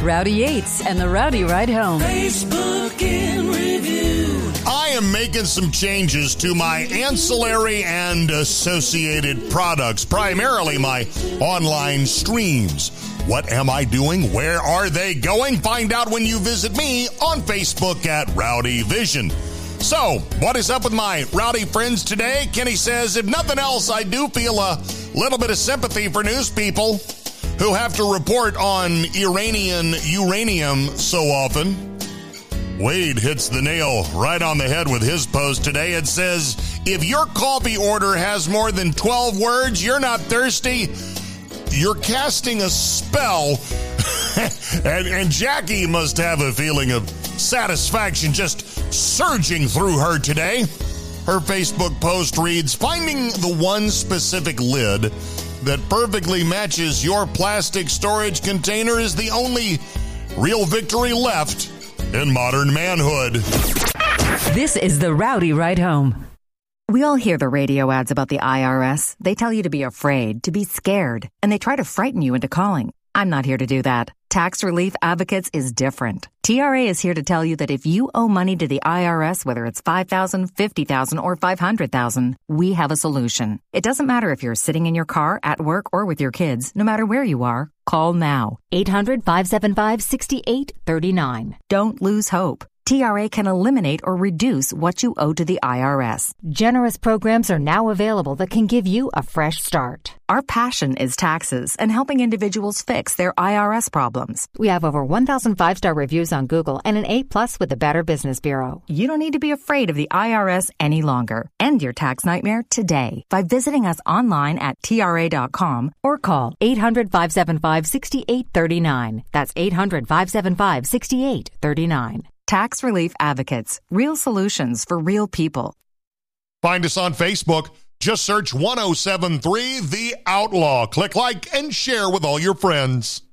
Rowdy Yates and the Rowdy Ride Home. Facebook in review. I am making some changes to my ancillary and associated products, primarily my online streams. What am I doing? Where are they going? Find out when you visit me on Facebook at Rowdy Vision. So, what is up with my rowdy friends today? Kenny says, if nothing else, I do feel a little bit of sympathy for news people who have to report on Iranian uranium so often. Wade hits the nail right on the head with his post today. It says, if your coffee order has more than 12 words, you're not thirsty, you're casting a spell. and Jackie must have a feeling of satisfaction just surging through her today. Her Facebook post reads, finding the one specific lid that perfectly matches your plastic storage container is the only real victory left in modern manhood. This is the Rowdy Ride Home. We all hear the radio ads about the IRS. They tell you to be afraid, to be scared, and they try to frighten you into calling. I'm not here to do that. Tax Relief Advocates is different. TRA is here to tell you that if you owe money to the IRS, whether it's $5,000, $50,000, or $500,000, we have a solution. It doesn't matter if you're sitting in your car, at work, or with your kids. No matter where you are, call now. 800-575-6839. Don't lose hope. TRA can eliminate or reduce what you owe to the IRS. Generous programs are now available that can give you a fresh start. Our passion is taxes and helping individuals fix their IRS problems. We have over 1,000 5-star reviews on Google and an A+ with the Better Business Bureau. You don't need to be afraid of the IRS any longer. End your tax nightmare today by visiting us online at TRA.com or call 800-575-6839. That's 800-575-6839. Tax Relief Advocates. Real solutions for real people. Find us on Facebook. Just search 1073 The Outlaw. Click like and share with all your friends.